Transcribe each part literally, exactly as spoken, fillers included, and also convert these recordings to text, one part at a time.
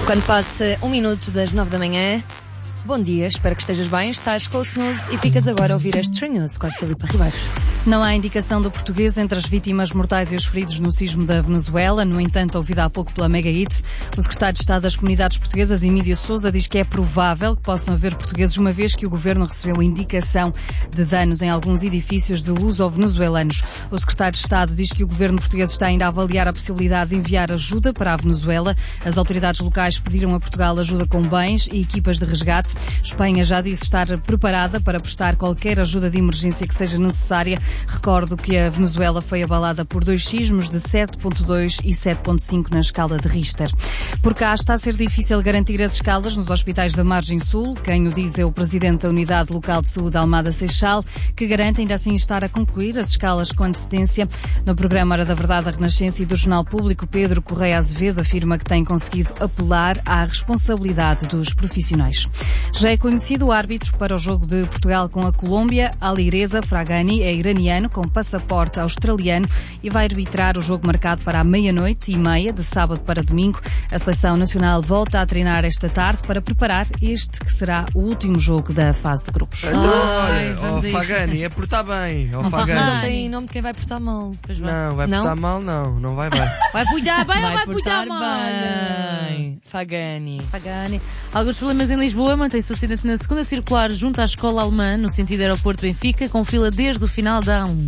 Quando passa um minuto das nove da manhã, bom dia, espero que estejas bem. Estás com o Snooze e ficas agora a ouvir este True News com a Filipa Ribeiro. Não há indicação do português entre as vítimas mortais e os feridos no sismo da Venezuela. No entanto, ouvida há pouco pela Mega Hit, o secretário de Estado das Comunidades Portuguesas, Emílio Sousa, diz que é provável que possam haver portugueses, uma vez que o governo recebeu indicação de danos em alguns edifícios de luso-venezuelanos. O secretário de Estado diz que o governo português está ainda a avaliar a possibilidade de enviar ajuda para a Venezuela. As autoridades locais pediram a Portugal ajuda com bens e equipas de resgate. Espanha já disse estar preparada para prestar qualquer ajuda de emergência que seja necessária. Recordo que a Venezuela foi abalada por dois sismos de sete ponto dois e sete ponto cinco na escala de Richter. Por cá está a ser difícil garantir as escalas nos hospitais da Margem Sul. Quem o diz é o presidente da Unidade Local de Saúde Almada Seixal, que garante ainda assim estar a concluir as escalas com antecedência. No programa Hora da Verdade, da Renascença e do Jornal Público, Pedro Correia Azevedo afirma que tem conseguido apelar à responsabilidade dos profissionais. Já é conhecido o árbitro para o jogo de Portugal com a Colômbia. Alireza Fragani é iraniano com passaporte australiano e vai arbitrar o jogo marcado para a meia-noite e meia de sábado para domingo. A seleção nacional volta a treinar esta tarde para preparar este que será o último jogo da fase de grupos. Então, olha, oh, Fagani, é portar bem. Oh, Mas Fagani. não tem nome de quem vai portar mal. Pois vai. Não, vai Não? portar mal, não. Não vai, vai. Vai portar bem ou Vai vai portar portar mal? bem. Fagani. Pagani. Alguns problemas em Lisboa. Mantém-se o acidente na segunda circular junto à escola alemã, no sentido aeroporto Benfica, com fila desde o final da A um.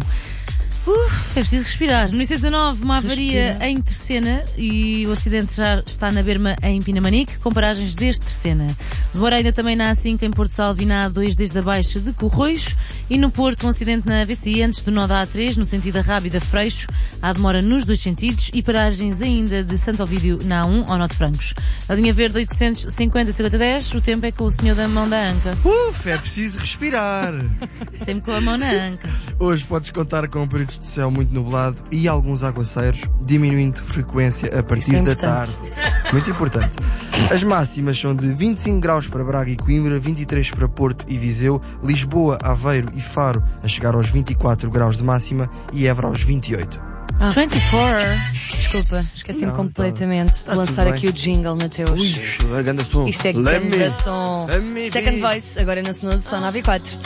Uf, é preciso respirar. No I C dezanove, uma avaria em Tercena e o acidente já está na berma em Pinamanique, com paragens desde Tercena. Demora ainda também na A cinco em Porto Salvo e na A dois desde a Baixa de Corroios. E no Porto, um acidente na A V C I antes do nó da A três, no sentido da Rábida Freixo. Há demora nos dois sentidos e paragens ainda de Santo Ovídio na A um ao nó de Francos. A linha verde oitocentos e cinquenta e cinquenta dez, o tempo é com o senhor da mão da anca. Uf, é preciso respirar. Sempre com a mão na anca. Hoje podes contar com períodos de céu muito nublado e alguns aguaceiros, diminuindo de frequência a partir é da importante. tarde. Muito importante. As máximas são de vinte e cinco graus para Braga e Coimbra, vinte e três para Porto e Viseu, Lisboa, Aveiro e Faro a chegar aos vinte e quatro graus de máxima e Évora aos vinte e oito. Ah. vinte e quatro. Desculpa, esqueci-me Não, completamente tá- tá de lançar tudo aqui bem. o jingle, Mateus. Ui, a ganda som. Isto é Let me- grande som. let me Second be. Voice, agora no Snooze, são nove e quatro.